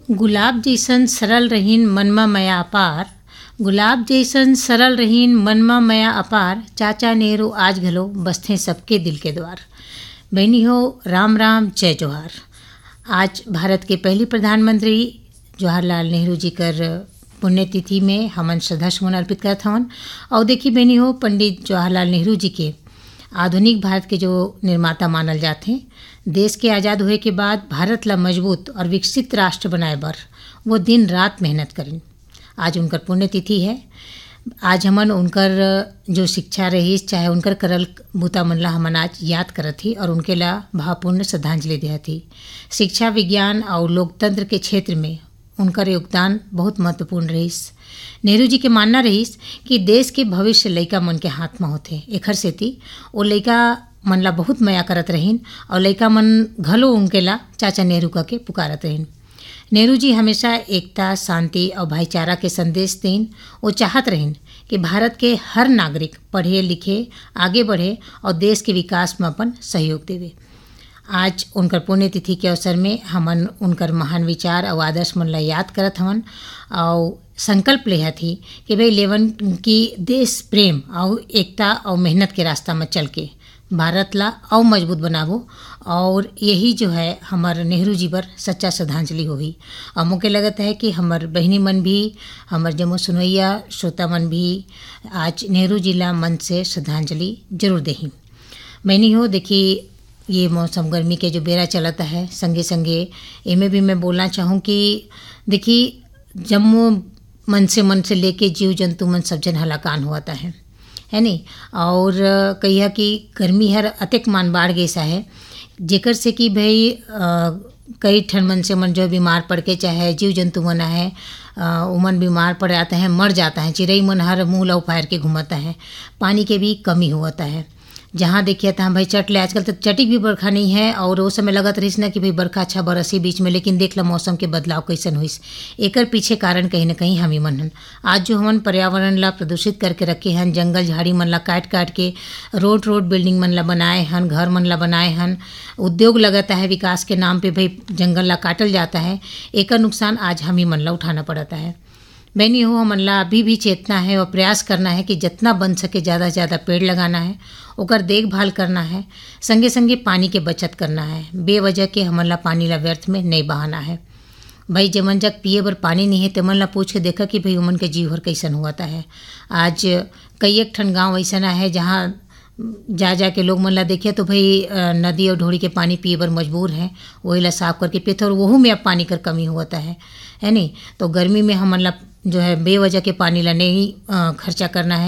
गुलाब जइसन सरल रहीन मनमा मया अपार, गुलाब जइसन सरल रहीन मनमा मया अपार, चाचा नेहरू आज घलो बसथे सबके दिल के द्वार। बहनी हो, राम राम जय जोहार। आज भारत के पहली प्रधानमंत्री जवाहरलाल नेहरू जी कर पुण्यतिथि में हमन श्रद्धा सुमन अर्पित करत हवन। और देखी बहनी हो, पंडित जवाहरलाल नेहरू जी के आधुनिक भारत के जो निर्माता मानल जाते, देश के आज़ाद होए के बाद भारत ला मजबूत और विकसित राष्ट्र बनाए बर वो दिन रात मेहनत करें। आज उनकर पुण्यतिथि है। आज हमन उनकर जो शिक्षा रही, चाहे उनकर करल बूता मन ला हमन आज याद करत ही और उनके ला भावपूर्ण श्रद्धांजलि देत ही। शिक्षा, विज्ञान और लोकतंत्र के क्षेत्र में उनकर योगदान बहुत महत्वपूर्ण रहीस। नेहरू जी के मानना रहीस कि देश के भविष्य लइका मन के हाथ में होथे। एखर सेती वो लइका मन ला बहुत माया करत रहीन और लइका मन घलो उनके ला चाचा नेहरू कह के पुकारत रहीन। नेहरू जी हमेशा एकता, शांति और भाईचारा के संदेश देन। वो चाहत रहीन कि भारत के हर नागरिक पढ़े लिखे, आगे बढ़े और देश के विकास में अपन सहयोग देवे। आज उनकर पुण्यतिथि के अवसर में हमन उनकर महान विचार और आदर्श मन ला याद करत हवन और संकल्प लेहत ही कि भाई लेवन की देश प्रेम और एकता और मेहनत के रास्ता में चल के भारत ला और मजबूत बनाबो। और यही जो है हमार नेहरू जी पर सच्चा श्रद्धांजलि होही। और मोके लगत है कि हमार बहनी मन भी, हमार जमो सुनैया श्रोता मन भी आज नेहरू जी ला मन से श्रद्धांजलि जरूर देही। बहनी हो, देखी ये मौसम गर्मी के जो बेरा चलता है, संगे संगे इमें भी मैं बोलना चाहूँ कि देखी जम्मू मन से लेके जीव जंतु मन सब जन हलाकान हुआता है नहीं। और कहिया कि गर्मी हर अतेक मान बाढ़ गैसा है जेकर से कि भाई कई ठन मन से मन जो बीमार पड़ के, चाहे जीव जंतु मन है उमन बीमार पड़ जाता है, मर जाता है। चिड़ई मन हर मुँह ला फायर के घुमाता है। पानी के भी कमी होता है। जहाँ देखिए तहाँ भाई चट ले, आजकल तो चटिक भी बरखा नहीं है। और वो समय लगत रहीस ना कि भाई बरखा अच्छा बरसी बीच में, लेकिन देख ला मौसम के बदलाव कैसन हुईस। एकर पीछे कारण कहीं ना कहीं हम ही मन हन। आज जो हमन पर्यावरण ला प्रदूषित करके रखे हन, जंगल झाड़ी मन ला काट के रोड बिल्डिंग मन ला बनाए हन, घर मन ला बनाए हन, उद्योग लगता है विकास के नाम पे, भाई जंगल ला काटल जाता है। एकर नुकसान आज हम ही मन ला उठाना पड़ता है। बहनी हो, हमन ला अभी भी चेतना है और प्रयास करना है कि जितना बन सके ज़्यादा से ज़्यादा पेड़ लगाना है, ओकर देखभाल करना है, संगे संगे पानी के बचत करना है। बेवजह के हमन ला पानी ला व्यर्थ में नहीं बहाना है। भाई जमन जग पिए बर पानी नहीं है तेमन ला पूछ के देखा कि भाई उमन के जीव हर कैसन हुआता है। आज कई एक ठन गाँव ऐसा है जहाँ जा के लोग मन ला देखे तो भाई नदी और ढोड़ी के पानी पिए बर मजबूर हैं, वही ला साफ करके पीते और वहू में अब पानी कर कमी होता है नहीं। तो गर्मी में हमन ला जो है बेवजह के पानी ला नहीं खर्चा करना है।